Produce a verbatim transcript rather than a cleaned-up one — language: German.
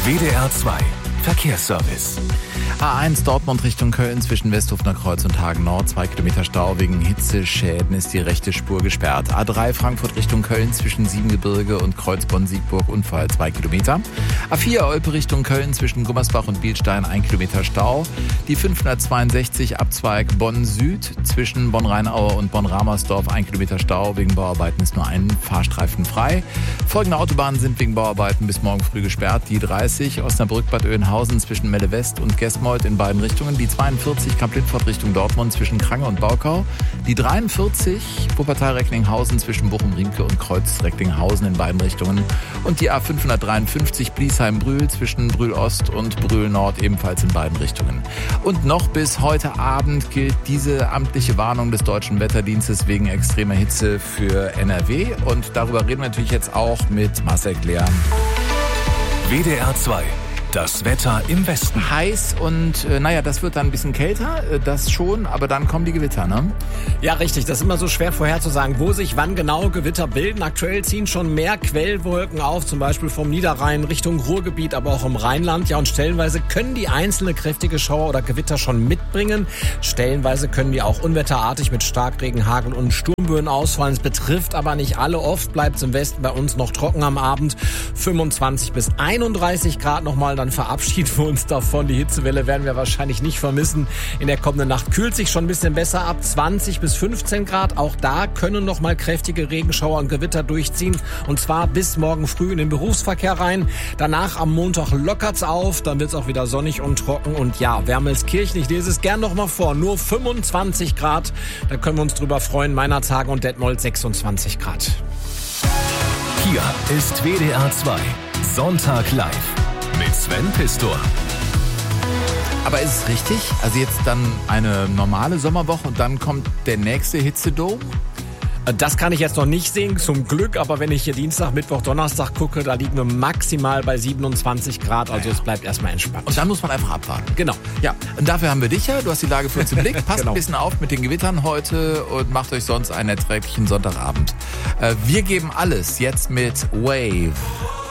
W D R zwei Verkehrsservice. A eins Dortmund Richtung Köln zwischen Westhofener Kreuz und Hagen Nord. Zwei Kilometer Stau wegen Hitzeschäden ist die rechte Spur gesperrt. A drei Frankfurt Richtung Köln zwischen Siebengebirge und Kreuzbonn-Siegburg Unfall. Zwei Kilometer. A vier Olpe Richtung Köln zwischen Gummersbach und Bielstein. Ein Kilometer Stau. Die fünfhundertzweiundsechzig Abzweig Bonn Süd zwischen Bonn-Rheinaue und Bonn-Ramersdorf. Ein Kilometer Stau. Wegen Bauarbeiten ist nur ein Fahrstreifen frei. Folgende Autobahnen sind wegen Bauarbeiten bis morgen früh gesperrt. Die dreißig Osnabrück-Bad Oeynhausen zwischen Melle West und Gesmold in beiden Richtungen. Die zweiundvierzig Kamp-Lintfort Richtung Dortmund zwischen Krange und Baukau. Die dreiundvierzig Wuppertal-Recklinghausen zwischen Bochum-Riemke und Kreuz-Recklinghausen in beiden Richtungen. Und die A fünfhundertdreiundfünfzig Bliesheim-Brühl zwischen Brühl-Ost und Brühl-Nord ebenfalls in beiden Richtungen. Und noch bis heute Abend gilt diese amtliche Warnung des Deutschen Wetterdienstes wegen extremer Hitze für N R W. Und darüber reden wir natürlich jetzt auch mit Marcel Kleer. W D R zwei. Das Wetter im Westen. Heiß und äh, naja, das wird dann ein bisschen kälter, äh, das schon, aber dann kommen die Gewitter, ne? Ja, richtig. Das ist immer so schwer vorherzusagen, wo sich wann genau Gewitter bilden. Aktuell ziehen schon mehr Quellwolken auf, zum Beispiel vom Niederrhein Richtung Ruhrgebiet, aber auch im Rheinland. Ja, und stellenweise können die einzelne kräftige Schauer oder Gewitter schon mitbringen. Stellenweise können die auch unwetterartig mit Starkregen, Hagel und Sturmböen ausfallen. Es betrifft aber nicht alle. Oft bleibt es im Westen bei uns noch trocken am Abend. fünfundzwanzig bis einunddreißig Grad nochmal. Dann verabschieden wir uns davon. Die Hitzewelle werden wir wahrscheinlich nicht vermissen. In der kommenden Nacht kühlt sich schon ein bisschen besser ab. zwanzig bis fünfzehn Grad. Auch da können noch mal kräftige Regenschauer und Gewitter durchziehen. Und zwar bis morgen früh in den Berufsverkehr rein. Danach am Montag lockert's auf. Dann wird's auch wieder sonnig und trocken. Und ja, Wermelskirchen, ich lese es gern noch mal vor. Nur fünfundzwanzig Grad. Da können wir uns drüber freuen. Meinerzhagen und Detmold sechsundzwanzig Grad. Hier ist W D R zwei Sonntag live mit Sven Pistor. Aber ist es richtig? Also jetzt dann eine normale Sommerwoche und dann kommt der nächste Hitzedom? Das kann ich jetzt noch nicht sehen, zum Glück. Aber wenn ich hier Dienstag, Mittwoch, Donnerstag gucke, da liegen wir maximal bei siebenundzwanzig Grad. Also ja, es bleibt erstmal entspannt. Und dann muss man einfach abwarten. Genau. Ja, und dafür haben wir dich ja. Du hast die Lage für uns im Blick. Passt Genau. ein bisschen auf mit den Gewittern heute und macht euch sonst einen erträglichen Sonntagabend. Wir geben alles jetzt mit Wave.